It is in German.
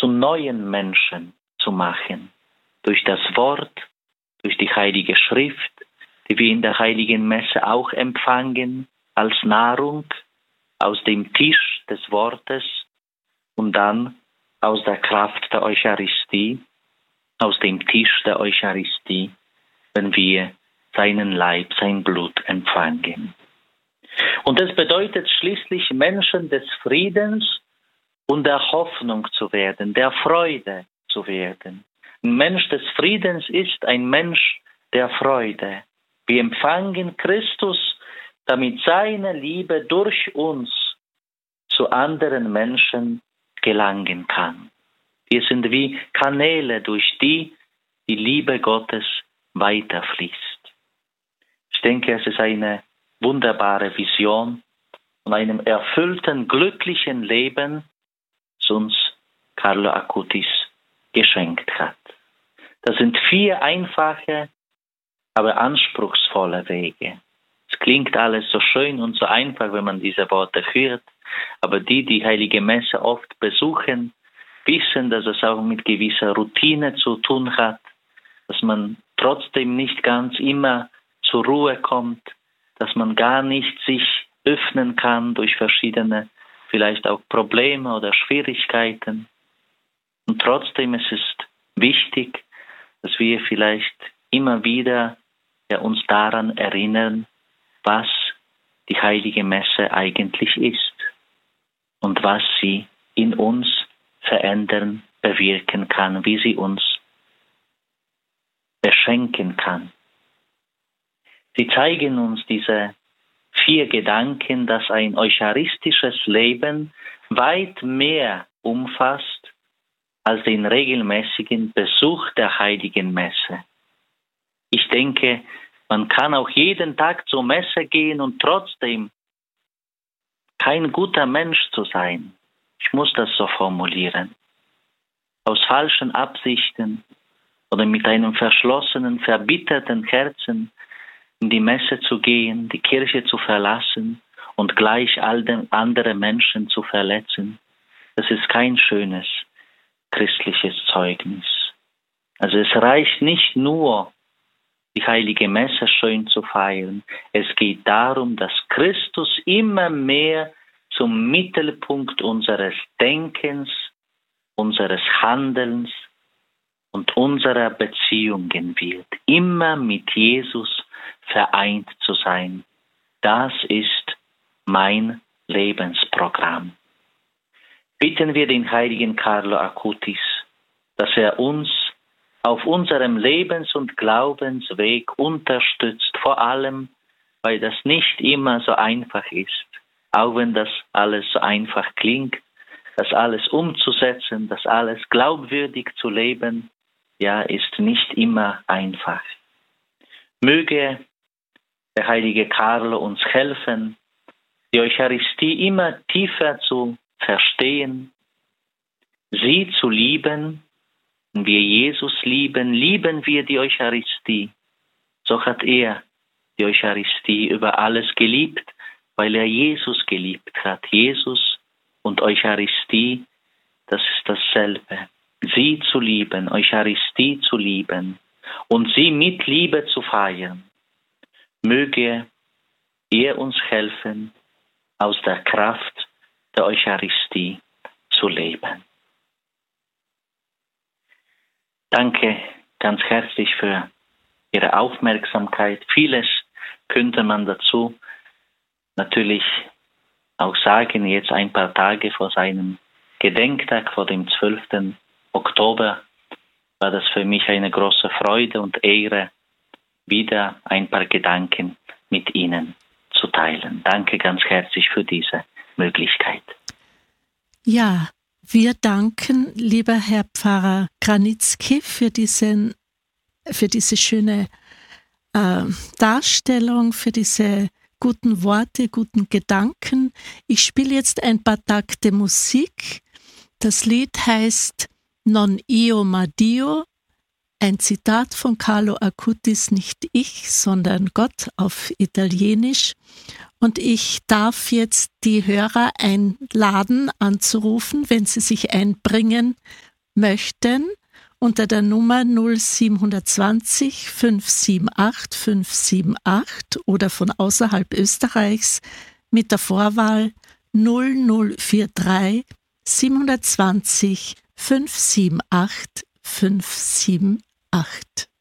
zu neuen Menschen zu machen. Durch das Wort, durch die Heilige Schrift, die wir in der Heiligen Messe auch empfangen, als Nahrung aus dem Tisch des Wortes und dann aus der Kraft der Eucharistie, aus dem Tisch der Eucharistie, wenn wir seinen Leib, sein Blut empfangen. Und das bedeutet schließlich, Menschen des Friedens und der Hoffnung zu werden, der Freude zu werden. Ein Mensch des Friedens ist ein Mensch der Freude. Wir empfangen Christus, damit seine Liebe durch uns zu anderen Menschen gelangen kann. Wir sind wie Kanäle, durch die die Liebe Gottes weiterfließt. Ich denke, es ist eine wunderbare Vision von einem erfüllten, glücklichen Leben, das uns Carlo Acutis geschenkt hat. Das sind 4 einfache, aber anspruchsvolle Wege. Es klingt alles so schön und so einfach, wenn man diese Worte hört, aber die Heilige Messe oft besuchen, wissen, dass es auch mit gewisser Routine zu tun hat, dass man trotzdem nicht ganz immer zur Ruhe kommt, dass man gar nicht sich öffnen kann durch verschiedene, vielleicht auch Probleme oder Schwierigkeiten. Und trotzdem ist es wichtig, dass wir vielleicht immer wieder uns daran erinnern, was die Heilige Messe eigentlich ist und was sie in uns verändern, bewirken kann, wie sie uns beschenken kann. Sie zeigen uns diese 4 Gedanken, dass ein eucharistisches Leben weit mehr umfasst als den regelmäßigen Besuch der Heiligen Messe. Ich denke, man kann auch jeden Tag zur Messe gehen und trotzdem kein guter Mensch zu sein. Ich muss das so formulieren. Aus falschen Absichten oder mit einem verschlossenen, verbitterten Herzen in die Messe zu gehen, die Kirche zu verlassen und gleich andere Menschen zu verletzen, das ist kein schönes christliches Zeugnis. Also es reicht nicht nur, die Heilige Messe schön zu feiern. Es geht darum, dass Christus immer mehr zum Mittelpunkt unseres Denkens, unseres Handelns und unserer Beziehungen wird. Immer mit Jesus vereint zu sein. Das ist mein Lebensprogramm. Bitten wir den heiligen Carlo Acutis, dass er uns auf unserem Lebens- und Glaubensweg unterstützt, vor allem, weil das nicht immer so einfach ist, auch wenn das alles so einfach klingt, das alles umzusetzen, das alles glaubwürdig zu leben, ja, ist nicht immer einfach. Möge der heilige Carlo uns helfen, die Eucharistie immer tiefer zu verstehen, sie zu lieben. Wenn wir Jesus lieben, lieben wir die Eucharistie. So hat er die Eucharistie über alles geliebt, weil er Jesus geliebt hat. Jesus und Eucharistie, das ist dasselbe. Sie zu lieben, Eucharistie zu lieben und sie mit Liebe zu feiern. Möge er uns helfen, aus der Kraft der Eucharistie zu leben. Danke ganz herzlich für Ihre Aufmerksamkeit. Vieles könnte man dazu natürlich auch sagen, jetzt ein paar Tage vor seinem Gedenktag, vor dem 12. Oktober, war das für mich eine große Freude und Ehre, wieder ein paar Gedanken mit Ihnen zu teilen. Danke ganz herzlich für diese Möglichkeit. Ja, wir danken, lieber Herr Pfarrer Granitzky, für diese schöne Darstellung, für diese guten Worte, guten Gedanken. Ich spiele jetzt ein paar Takte Musik. Das Lied heißt Non io ma Dio, ein Zitat von Carlo Acutis, nicht ich, sondern Gott auf Italienisch. Und ich darf jetzt die Hörer einladen, anzurufen, wenn sie sich einbringen möchten, unter der Nummer 0720 578 578 oder von außerhalb Österreichs mit der Vorwahl 0043 720 578 578.